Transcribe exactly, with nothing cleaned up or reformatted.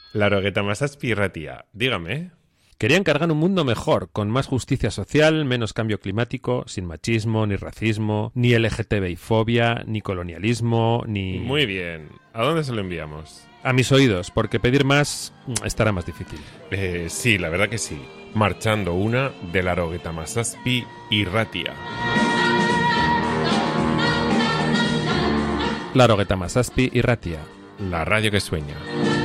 Larogeita mazazpi irratia, dígame. Querían cargar un mundo mejor, con más justicia social, menos cambio climático, sin machismo, ni racismo, ni L G T B I fobia, ni colonialismo, ni... Muy bien. ¿A dónde se lo enviamos? A mis oídos, porque pedir más estará más difícil. Eh, sí, la verdad que sí. Marchando una de Larogeita mazazpi irratia. Larogeita mazazpi irratia. La radio que sueña.